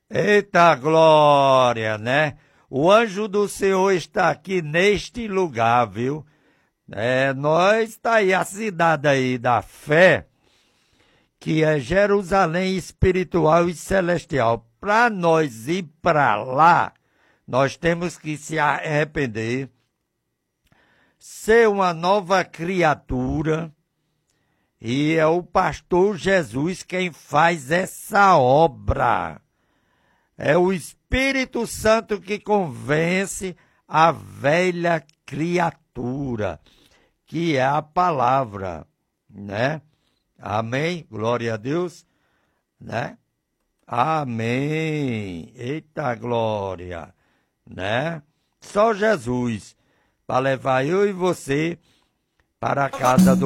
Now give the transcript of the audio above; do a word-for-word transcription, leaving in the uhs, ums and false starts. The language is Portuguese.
Eita glória, né? O anjo do Senhor está aqui neste lugar, viu? É, nós está aí a cidade aí da fé, que é Jerusalém espiritual e celestial. Para nós ir para lá, nós temos que se arrepender, ser uma nova criatura, e é o pastor Jesus quem faz essa obra. É o Espírito Santo que convence a velha criatura, que é a palavra, né? Amém? Glória a Deus, né? Amém. Eita glória, né? Só Jesus para levar eu e você para a casa do